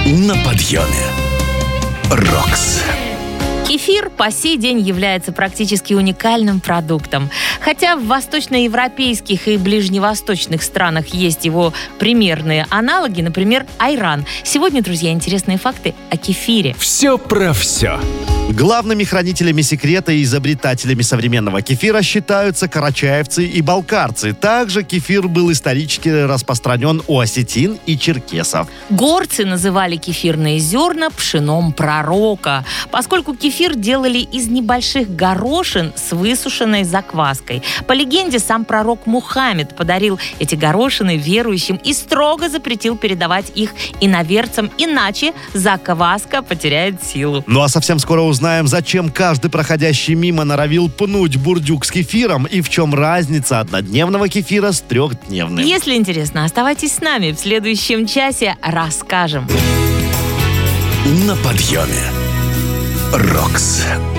На подъеме. Рокс. Кефир по сей день является практически уникальным продуктом. Хотя в восточноевропейских и ближневосточных странах есть его примерные аналоги, например, айран. Сегодня, друзья, интересные факты о кефире. Все про все. Главными хранителями секрета и изобретателями современного кефира считаются карачаевцы и балкарцы. Также кефир был исторически распространен у осетин и черкесов. Горцы называли кефирные зерна пшеном пророка, поскольку кефир делали из небольших горошин с высушенной закваской. По легенде, сам пророк Мухаммед подарил эти горошины верующим и строго запретил передавать их иноверцам, иначе закваска потеряет силу. Ну а совсем скоро узнаем, зачем каждый проходящий мимо норовил пнуть бурдюк с кефиром и в чем разница однодневного кефира с трехдневным. Если интересно, оставайтесь с нами. В следующем часе расскажем. На подъеме. Рокс.